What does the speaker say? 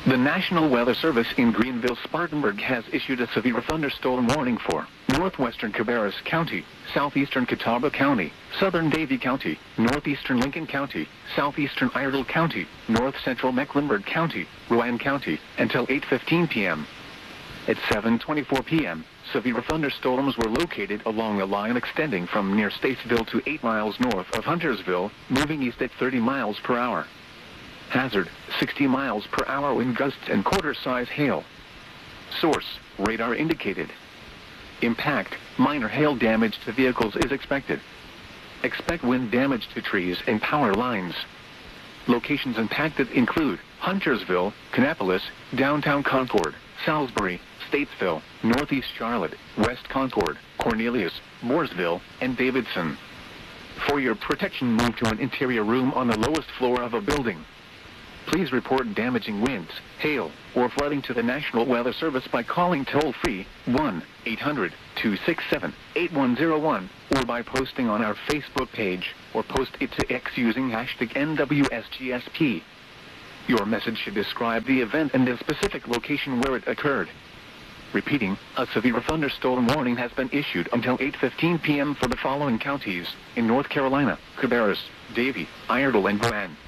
The National Weather Service in Greenville-Spartanburg has issued a severe thunderstorm warning for northwestern Cabarrus County, southeastern Catawba County, southern Davie County, northeastern Lincoln County, southeastern Iredell County, north-central Mecklenburg County, Rowan County, until 8:15 p.m. At 7:24 p.m., severe thunderstorms were located along a line extending from near Statesville to 8 miles north of Huntersville, moving east at 30 miles per hour. Hazard, 60 miles per hour wind gusts and quarter-size hail. Source, radar indicated. Impact, minor hail damage to vehicles is expected. Expect wind damage to trees and power lines. Locations impacted include Huntersville, Kannapolis, downtown Concord, Salisbury, Statesville, Northeast Charlotte, West Concord, Cornelius, Mooresville, and Davidson. For your protection, move to an interior room on the lowest floor of a building. Please report damaging winds, hail, or flooding to the National Weather Service by calling toll-free 1-800-267-8101 or by posting on our Facebook page or post it to X using hashtag NWSGSP. Your message should describe the event and the specific location where it occurred. Repeating, a severe thunderstorm warning has been issued until 8:15 p.m. for the following counties in North Carolina: Cabarrus, Davie, Iredell, and Rowan.